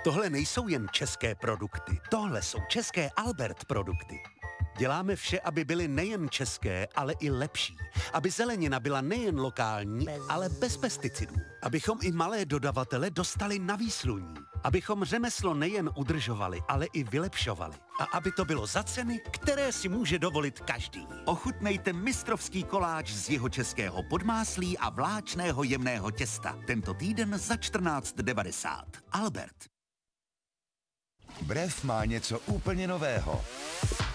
Tohle nejsou jen české produkty, tohle jsou české Albert produkty. Děláme vše, aby byly nejen české, ale i lepší. Aby zelenina byla nejen lokální, ale bez pesticidů. Abychom i malé dodavatele dostali na výsluní. Abychom řemeslo nejen udržovali, ale i vylepšovali. A aby to bylo za ceny, které si může dovolit každý. Ochutnejte mistrovský koláč z jihočeského podmáslí a vláčného jemného těsta. Tento týden za 14,90. Albert. Brev má něco úplně nového.